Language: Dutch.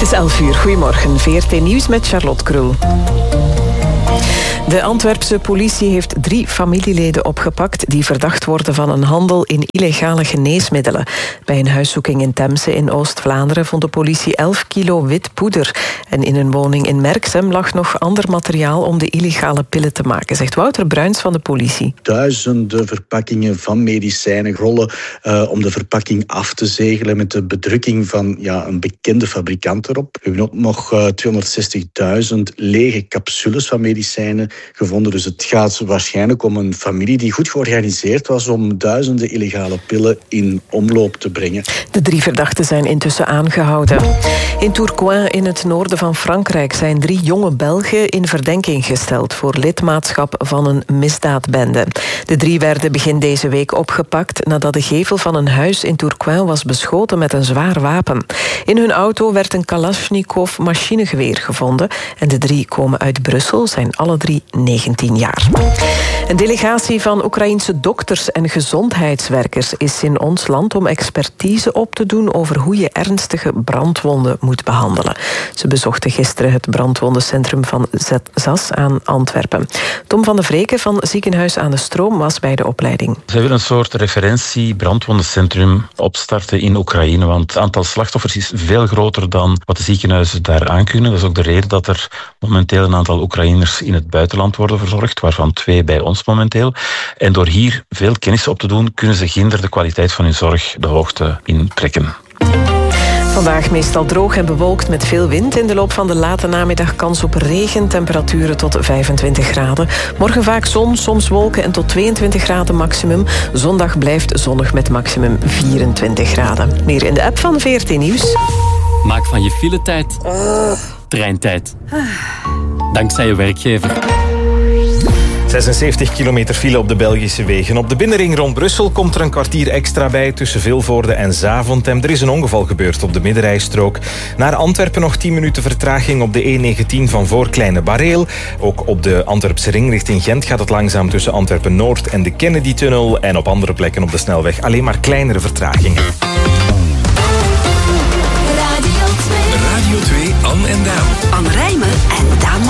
Het is 11 uur. Goedemorgen. VRT Nieuws met Charlotte Krul. De Antwerpse politie heeft 3 familieleden opgepakt die verdacht worden van een handel in illegale geneesmiddelen. Bij een huiszoeking in Temse in Oost-Vlaanderen vond de politie 11 kilo wit poeder. En in een woning in Merksem lag nog ander materiaal om de illegale pillen te maken, zegt Wouter Bruins van de politie. Duizenden verpakkingen van medicijnen rollen om de verpakking af te zegelen met de bedrukking van een bekende fabrikant erop. We hebben ook nog 260.000 lege capsules van medicijnen gevonden. Dus het gaat waarschijnlijk om een familie die goed georganiseerd was om duizenden illegale pillen in omloop te brengen. De 3 verdachten zijn intussen aangehouden. In Tourcoing in het noorden van Frankrijk zijn 3 jonge Belgen in verdenking gesteld voor lidmaatschap van een misdaadbende. De 3 werden begin deze week opgepakt nadat de gevel van een huis in Tourcoing was beschoten met een zwaar wapen. In hun auto werd een Kalashnikov machinegeweer gevonden en de 3 komen uit Brussel, zijn alle 3 19 jaar. Een delegatie van Oekraïense dokters en gezondheidswerkers is in ons land om expertise op te doen over hoe je ernstige brandwonden moet behandelen. Ze bezochten gisteren het brandwondencentrum van ZAS aan Antwerpen. Tom van de Vreken van Ziekenhuis aan de Stroom was bij de opleiding. Ze willen een soort referentie brandwondencentrum opstarten in Oekraïne, want het aantal slachtoffers is veel groter dan wat de ziekenhuizen daar aankunnen. Dat is ook de reden dat er momenteel een aantal Oekraïners in het buitenland worden verzorgd, waarvan 2 bij ons momenteel. En door hier veel kennis op te doen, kunnen ze ginder de kwaliteit van hun zorg de hoogte intrekken. Vandaag meestal droog en bewolkt met veel wind. In de loop van de late namiddag kans op regen. Temperaturen tot 25 graden. Morgen vaak zon, soms wolken en tot 22 graden maximum. Zondag blijft zonnig met maximum 24 graden. Meer in de app van VRT Nieuws. Maak van je filetijd treintijd. Dankzij je werkgever. 76 kilometer file op de Belgische wegen. Op de binnenring rond Brussel komt er een kwartier extra bij tussen Vilvoorde en Zaventem. Er is een ongeval gebeurd op de middenrijstrook. Naar Antwerpen nog 10 minuten vertraging op de E19 van voor Kleine Bareel. Ook op de Antwerpse ring richting Gent gaat het langzaam tussen Antwerpen-Noord en de Kennedy-tunnel. En op andere plekken op de snelweg alleen maar kleinere vertragingen. Radio 2, Anne en Daan.